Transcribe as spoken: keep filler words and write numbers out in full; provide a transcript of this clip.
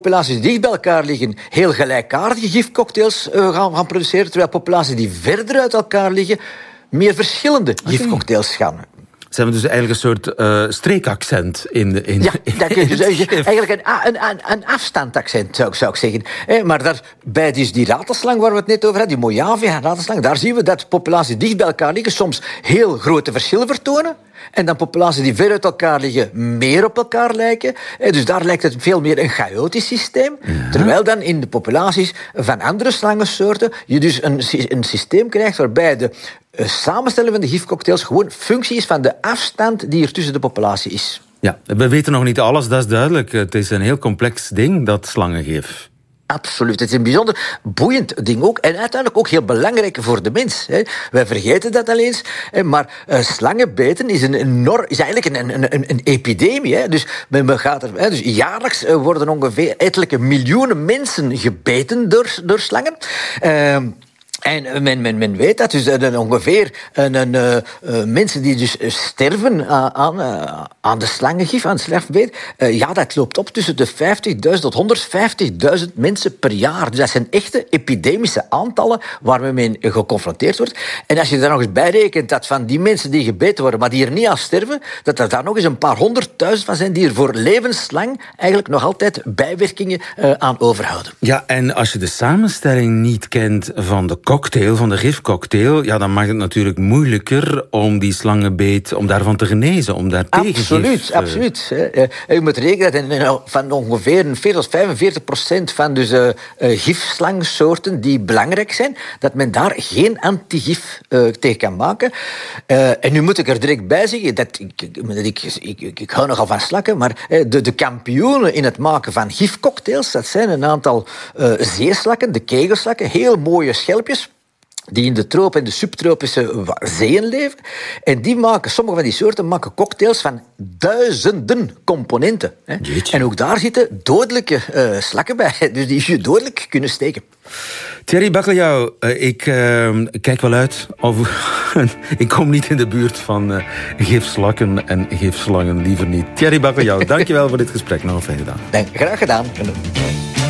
Populaties die dicht bij elkaar liggen heel gelijkaardige gifcocktails uh, gaan, gaan produceren, terwijl populaties die verder uit elkaar liggen meer verschillende okay. gifcocktails gaan. Ze hebben dus eigenlijk een soort uh, streekaccent in de in, Ja, dat kun je dus in eigenlijk een, een, een afstandaccent, zou, zou ik zeggen. Eh, maar daar, bij dus die ratelslang waar we het net over hadden, die Mojave-ratelslang, daar zien we dat populaties dicht bij elkaar liggen soms heel grote verschillen vertonen. En dan populaties die ver uit elkaar liggen meer op elkaar lijken. Dus daar lijkt het veel meer een chaotisch systeem. Ja. Terwijl dan in de populaties van andere slangensoorten je dus een, een systeem krijgt waarbij de uh, samenstelling van de gifcocktails gewoon functie is van de afstand die er tussen de populatie is. Ja, we weten nog niet alles, dat is duidelijk. Het is een heel complex ding, dat slangengif. Absoluut. Het is een bijzonder boeiend ding ook. En uiteindelijk ook heel belangrijk voor de mens. Hè. Wij vergeten dat al eens. Hè. Maar uh, slangenbeten is, een enorm, is eigenlijk een, een, een, een epidemie. Hè. Dus, men gaat er, hè. Dus jaarlijks uh, worden ongeveer ettelijke miljoenen mensen gebeten door, door slangen. Uh, En men, men, men weet dat, dus uh, ongeveer uh, uh, uh, mensen die dus sterven uh, aan, uh, aan de slangengif, aan het slijfbeet, uh, ja, dat loopt op tussen de vijftigduizend tot honderdvijftigduizend mensen per jaar. Dus dat zijn echte epidemische aantallen waar men mee geconfronteerd wordt. En als je daar nog eens bij rekent dat van die mensen die gebeten worden, maar die er niet aan sterven, dat er daar nog eens een paar honderdduizend van zijn die er voor levenslang eigenlijk nog altijd bijwerkingen uh, aan overhouden. Ja, en als je de samenstelling niet kent van de cocktail, van de gifcocktail, ja, dan maakt het natuurlijk moeilijker om die slangenbeet, om daarvan te genezen, om daar tegen Absoluut, gif, absoluut. Uh, je moet rekenen dat van ongeveer veertig tot vijfenveertig procent van dus, uh, uh, gifslangsoorten die belangrijk zijn, dat men daar geen antigif uh, tegen kan maken. Uh, en nu moet ik er direct bij zeggen, dat ik, ik, ik, ik, ik hou nogal van slakken, maar uh, de, de kampioenen in het maken van gifcocktails, dat zijn een aantal uh, zeeslakken, de kegelslakken, heel mooie schelpjes, die in de tropen en de subtropische zeeën leven. En die maken, sommige van die soorten maken cocktails van duizenden componenten. Hè. En ook daar zitten dodelijke uh, slakken bij, dus die je dodelijk kunnen steken. Thierry Bacalhau, uh, ik uh, kijk wel uit. Of, ik kom niet in de buurt van uh, gifslakken en gifslangen, liever niet. Thierry Bacalhau, dankjewel voor dit gesprek. Nog een fijne dag. Dank, graag gedaan.